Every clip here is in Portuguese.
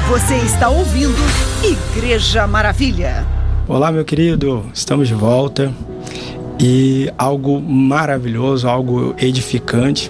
Você está ouvindo Igreja Maravilha. Olá, meu querido, estamos de volta e algo maravilhoso, algo edificante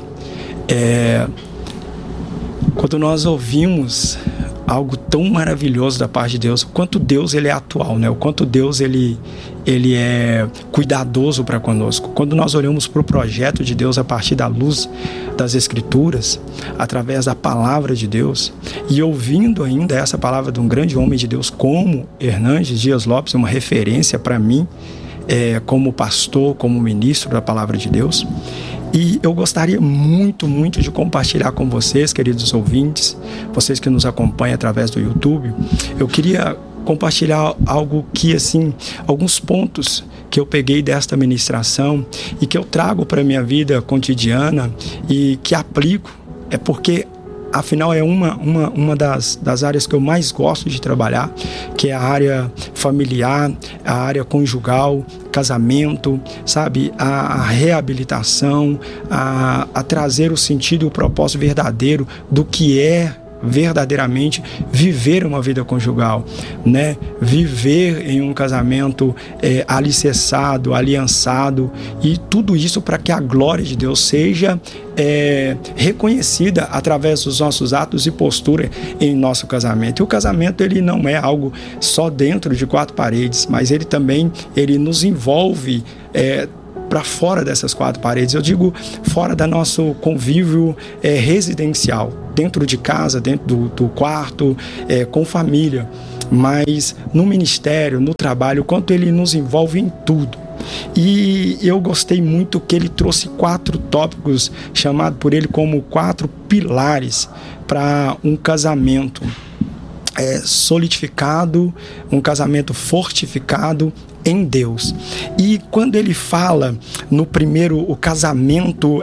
quando nós ouvimos algo tão maravilhoso da parte de Deus, o quanto Deus ele é atual, né? O quanto Deus ele é cuidadoso para conosco. Quando nós olhamos para o projeto de Deus a partir da luz das Escrituras, através da palavra de Deus, e ouvindo ainda essa palavra de um grande homem de Deus como Hernandes Dias Lopes, uma referência para mim, como pastor, como ministro da palavra de Deus. E eu gostaria muito de compartilhar com vocês, queridos ouvintes, vocês que nos acompanham através do YouTube. Eu queria compartilhar algo que, assim, alguns pontos que eu peguei desta ministração e que eu trago para a minha vida cotidiana e que aplico, porque afinal é uma das áreas que eu mais gosto de trabalhar, que é a área familiar, a área conjugal, casamento, sabe? A reabilitação, a trazer o sentido e o propósito verdadeiro do que é verdadeiramente viver uma vida conjugal, né? Viver em um casamento alicerçado, aliançado, e tudo isso para que a glória de Deus seja reconhecida através dos nossos atos e postura em nosso casamento. E o casamento ele não é algo só dentro de quatro paredes, mas ele também nos envolve para fora dessas quatro paredes. Eu digo fora do nosso convívio residencial, dentro de casa, dentro do quarto, com família, mas no ministério, no trabalho, quanto ele nos envolve em tudo. E eu gostei muito que ele trouxe 4 tópicos, chamado por ele como 4 pilares para um casamento solidificado, um casamento fortificado em Deus. E quando ele fala no primeiro, o casamento,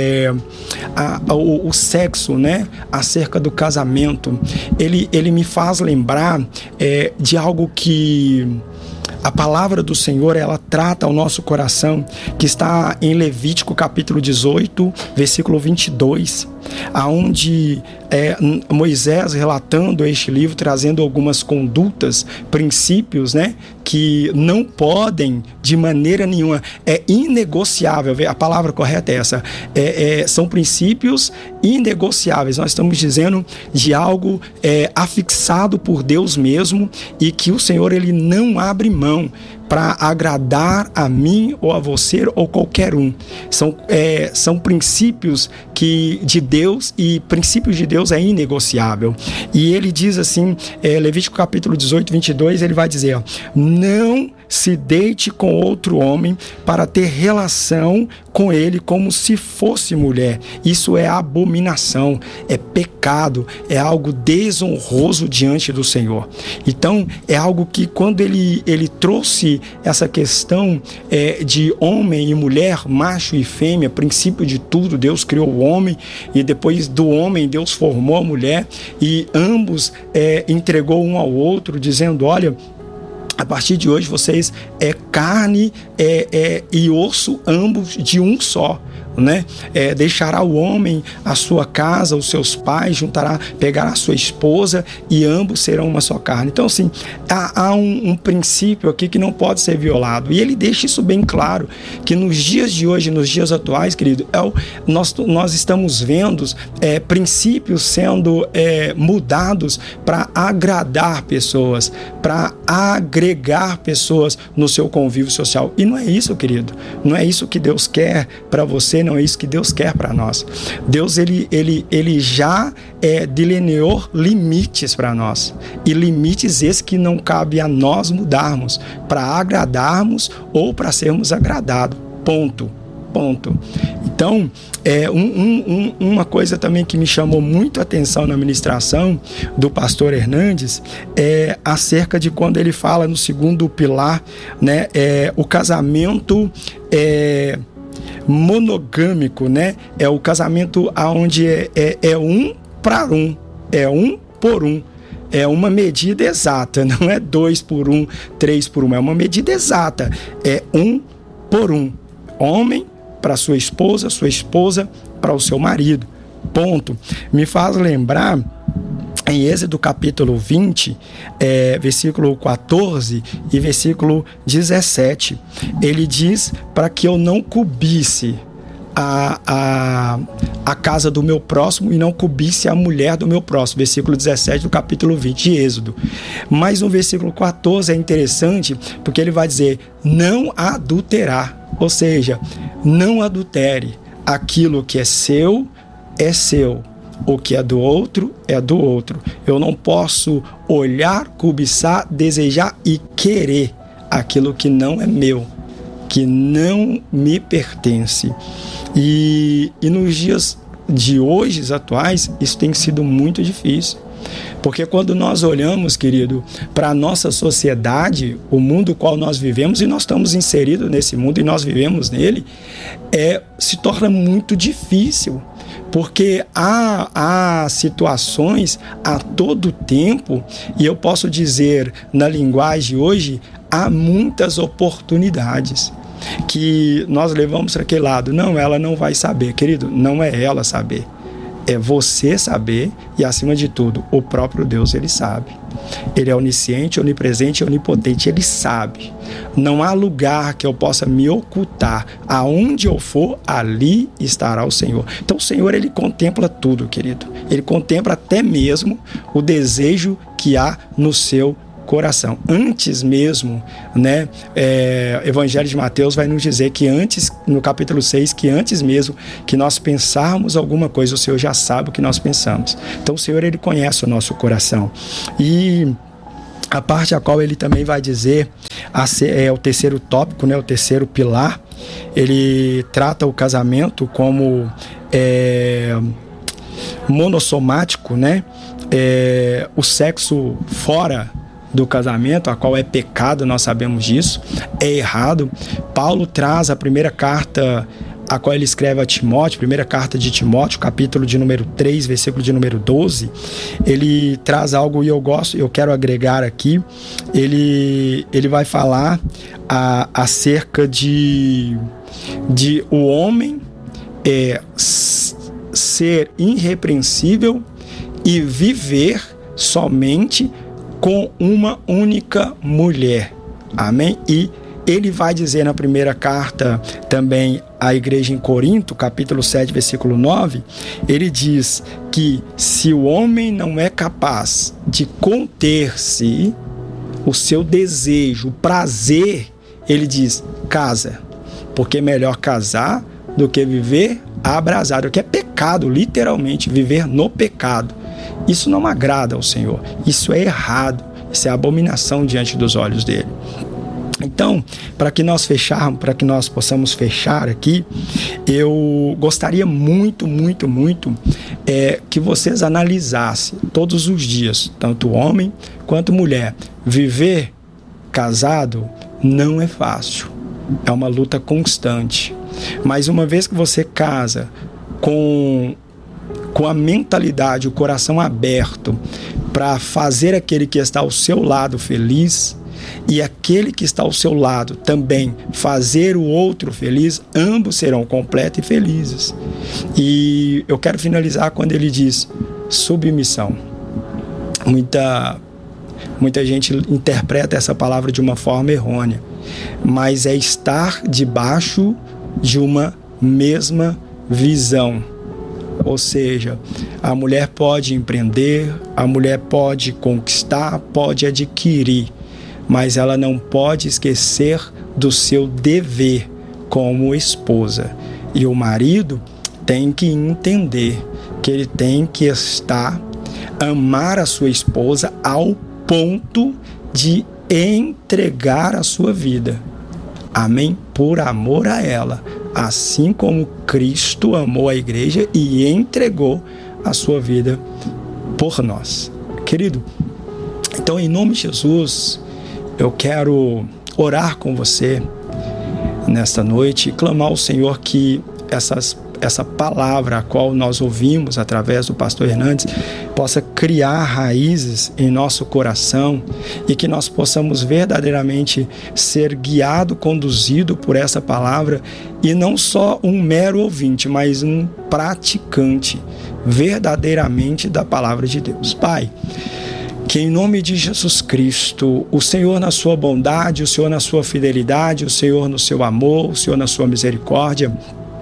o sexo, né? Acerca do casamento, ele me faz lembrar de algo que a palavra do Senhor, ela trata ao nosso coração, que está em Levítico capítulo 18, versículo 22, aonde Moisés, relatando este livro, trazendo algumas condutas, princípios, né, que não podem de maneira nenhuma, é inegociável, a palavra correta é essa, são princípios inegociáveis. Nós estamos dizendo de algo afixado por Deus mesmo, e que o Senhor ele não abre mão para agradar a mim ou a você ou qualquer um. São princípios de Deus, e princípios de Deus é inegociável. E ele diz assim, Levítico capítulo 18, 22, ele vai dizer, não se deite com outro homem para ter relação com ele como se fosse mulher. Isso é abominação, é pecado, é algo desonroso diante do Senhor. Então, é algo que quando ele trouxe essa questão de homem e mulher, macho e fêmea, princípio de tudo, Deus criou o homem, e depois do homem Deus formou a mulher, e ambos entregou um ao outro, dizendo, olha, a partir de hoje vocês carne e osso, ambos de um só, né? Deixará o homem a sua casa, os seus pais, pegará a sua esposa, e ambos serão uma só carne. Então, assim, há um princípio aqui que não pode ser violado, e ele deixa isso bem claro, que nos dias de hoje, nos dias atuais, querido, nós estamos vendo princípios sendo mudados para agradar pessoas, para agregar pessoas no seu convívio social. E não é isso, querido, não é isso que Deus quer para você, não é isso que Deus quer para nós. Deus ele já delineou limites para nós, e limites esses que não cabe a nós mudarmos para agradarmos ou para sermos agradados. Ponto. Então, uma coisa também que me chamou muito a atenção na ministração do pastor Hernandes é acerca de quando ele fala no segundo pilar, né, o casamento monogâmico, né? É o casamento onde é um para um, é um por um. É uma medida exata, não é 2 por 1, 3 por 1, é uma medida exata, é 1 por 1. Homem para sua esposa para o seu marido. Ponto. Me faz lembrar em Êxodo capítulo 20, versículo 14 e versículo 17, ele diz para que eu não cobisse a casa do meu próximo e não cobisse a mulher do meu próximo, versículo 17 do capítulo 20 de Êxodo. Mas no versículo 14 é interessante, porque ele vai dizer, não adulterar, ou seja, não adultere, aquilo que é seu, o que é do outro, é do outro. Eu não posso olhar, cobiçar, desejar e querer aquilo que não é meu, que não me pertence. E nos dias de hoje, atuais, isso tem sido muito difícil. Porque quando nós olhamos, querido, para a nossa sociedade, o mundo no qual nós vivemos, e nós estamos inseridos nesse mundo e nós vivemos nele, se torna muito difícil. Porque há situações a todo tempo, e eu posso dizer na linguagem hoje, há muitas oportunidades que nós levamos para aquele lado. Não, ela não vai saber, querido, não é ela saber, é você saber, e acima de tudo, o próprio Deus, ele sabe. Ele é onisciente, onipresente e onipotente, ele sabe. Não há lugar que eu possa me ocultar. Aonde eu for, ali estará o Senhor. Então o Senhor, ele contempla tudo, querido. Ele contempla até mesmo o desejo que há no seu coração. Antes mesmo, né, Evangelho de Mateus vai nos dizer que antes, no capítulo 6, que antes mesmo que nós pensarmos alguma coisa, o Senhor já sabe o que nós pensamos. Então o Senhor, ele conhece o nosso coração. E a parte a qual ele também vai dizer, o terceiro tópico, né, o terceiro pilar, ele trata o casamento como monossomático, né, o sexo fora do casamento, a qual é pecado, nós sabemos disso, é errado. Paulo traz a primeira carta a qual ele escreve a Timóteo, primeira carta de Timóteo, capítulo de número 3, versículo de número 12, ele traz algo e eu quero agregar aqui. Ele vai falar acerca de o homem ser irrepreensível e viver somente com uma única mulher. Amém? E ele vai dizer na primeira carta também à igreja em Corinto, capítulo 7, versículo 9, ele diz que se o homem não é capaz de conter-se, o seu desejo, o prazer, ele diz, casa, porque é melhor casar do que viver abrasado, que é pecado, literalmente, viver no pecado. Isso não agrada ao Senhor, isso é errado, isso é abominação diante dos olhos dele. Então, para que nós possamos fechar aqui, eu gostaria muito que vocês analisassem todos os dias, tanto homem quanto mulher. Viver casado não é fácil, é uma luta constante. Mas uma vez que você casa com a mentalidade, o coração aberto para fazer aquele que está ao seu lado feliz e aquele que está ao seu lado também fazer o outro feliz, ambos serão completos e felizes. E eu quero finalizar quando ele diz submissão. Muita gente interpreta essa palavra de uma forma errônea, mas é estar debaixo de uma mesma visão. Ou seja, a mulher pode empreender, a mulher pode conquistar, pode adquirir, mas ela não pode esquecer do seu dever como esposa. E o marido tem que entender que ele tem que amar a sua esposa ao ponto de entregar a sua vida. Amém? Por amor a ela. Assim como Cristo amou a igreja e entregou a sua vida por nós. Querido, então em nome de Jesus, eu quero orar com você nesta noite e clamar ao Senhor que essa palavra a qual nós ouvimos através do pastor Hernandes possa criar raízes em nosso coração e que nós possamos verdadeiramente ser guiado, conduzido por essa palavra e não só um mero ouvinte, mas um praticante verdadeiramente da palavra de Deus. Pai, que em nome de Jesus Cristo, o Senhor na sua bondade, o Senhor na sua fidelidade, o Senhor no seu amor, o Senhor na sua misericórdia,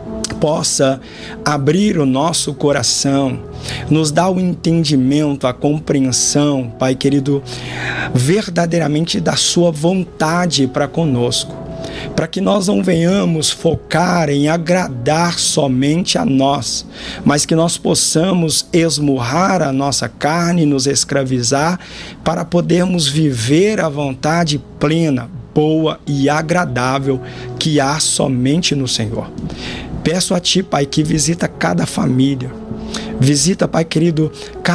possa abrir o nosso coração, nos dar o entendimento, a compreensão, Pai querido, verdadeiramente da sua vontade para conosco, para que nós não venhamos focar em agradar somente a nós, mas que nós possamos esmurrar a nossa carne, nos escravizar, para podermos viver a vontade plena, boa e agradável que há somente no Senhor. Peço a Ti, Pai, que visita cada família, visita, Pai querido,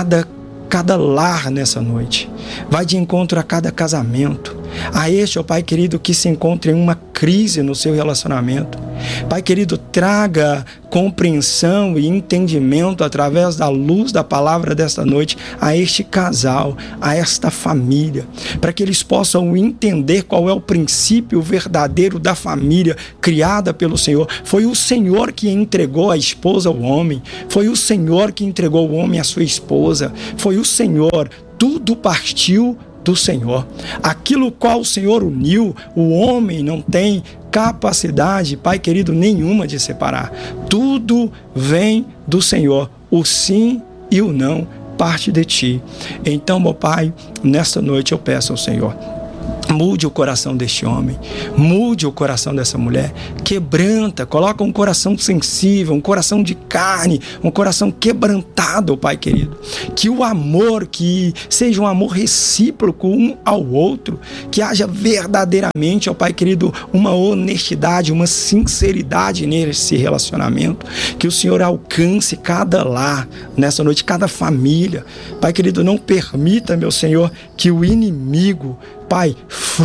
cada lar nessa noite. Vai de encontro a cada casamento, a este, ó Pai querido, que se encontra em uma crise no seu relacionamento. Pai querido, traga compreensão e entendimento através da luz da palavra desta noite a este casal, a esta família, para que eles possam entender qual é o princípio verdadeiro da família criada pelo Senhor. Foi o Senhor que entregou a esposa ao homem, foi o Senhor que entregou o homem à sua esposa, foi o Senhor, tudo partiu do Senhor. Aquilo qual o Senhor uniu, o homem não tem capacidade, Pai querido, nenhuma de separar. Tudo vem do Senhor. O sim e o não parte de Ti. Então, meu Pai, nesta noite eu peço ao Senhor, mude o coração deste homem, mude o coração dessa mulher, quebranta, coloca um coração sensível, um coração de carne, um coração quebrantado, Pai querido. Que o amor, que seja um amor recíproco um ao outro, que haja verdadeiramente, ó Pai querido, uma honestidade, uma sinceridade nesse relacionamento. Que o Senhor alcance cada lar nessa noite, cada família. Pai querido, não permita, meu Senhor, que o inimigo, Pai,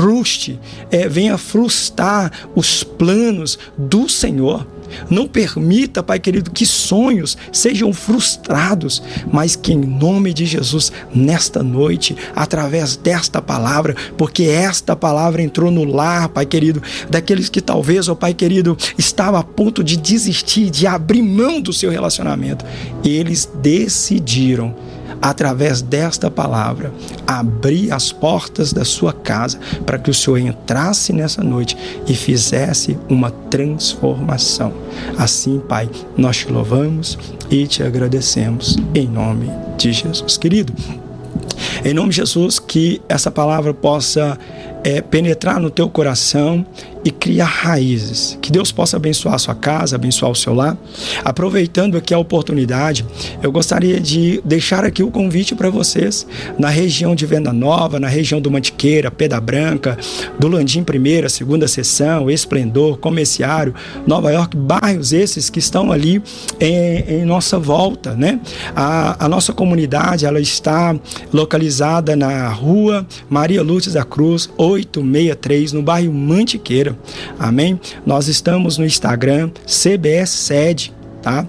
venha frustrar os planos do Senhor. Não permita, Pai querido, que sonhos sejam frustrados, mas que em nome de Jesus, nesta noite, através desta palavra, porque esta palavra entrou no lar, Pai querido, daqueles que talvez, ó Pai querido, estavam a ponto de desistir, de abrir mão do seu relacionamento. Eles decidiram, através desta palavra, abrir as portas da sua casa para que o Senhor entrasse nessa noite e fizesse uma transformação. Assim, Pai, nós te louvamos e te agradecemos em nome de Jesus. Querido, em nome de Jesus, que essa palavra possa penetrar no teu coração e criar raízes. Que Deus possa abençoar a sua casa, abençoar o seu lar. Aproveitando aqui a oportunidade, eu gostaria de deixar aqui o convite para vocês na região de Venda Nova, na região do Mantiqueira, Pedra Branca, do Landim primeira, segunda seção, Esplendor, Comerciário, Nova York, bairros esses que estão ali em nossa volta, né? A nossa comunidade, ela está localizada na rua Maria Lourdes da Cruz, 863, no bairro Mantiqueira. Amém? Nós estamos no Instagram, CBS Sede, tá?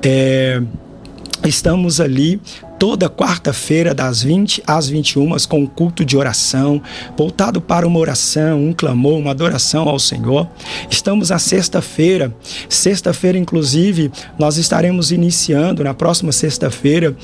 Estamos ali toda quarta-feira das 20 às 21 com um culto de oração, voltado para uma oração, um clamor, uma adoração ao Senhor. Estamos na sexta-feira inclusive, nós estaremos iniciando na próxima sexta-feira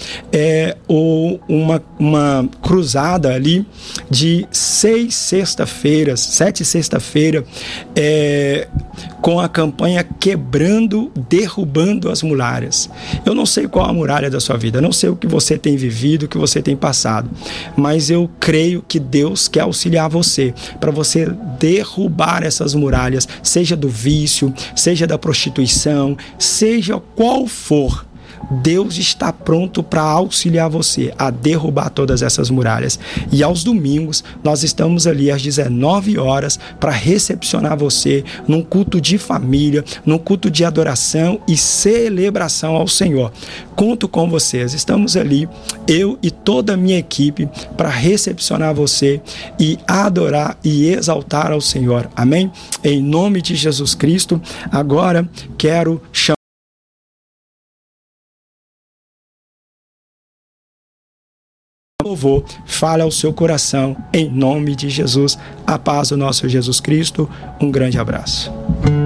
uma cruzada ali de 7 sexta-feira, com a campanha Quebrando, Derrubando as Muralhas. Eu não sei qual a muralha da sua vida, não sei o que você tem vivido, o que você tem passado, mas eu creio que Deus quer auxiliar você, para você derrubar essas muralhas, seja do vício, seja da prostituição, seja qual for. Deus está pronto para auxiliar você a derrubar todas essas muralhas. E aos domingos nós estamos ali às 19 horas para recepcionar você num culto de família, num culto de adoração e celebração ao Senhor. Conto com vocês, estamos ali, eu e toda a minha equipe, para recepcionar você e adorar e exaltar ao Senhor. Amém? Em nome de Jesus Cristo, agora quero chamar louvor fale ao seu coração, em nome de Jesus. A paz do nosso Jesus Cristo. Um grande abraço.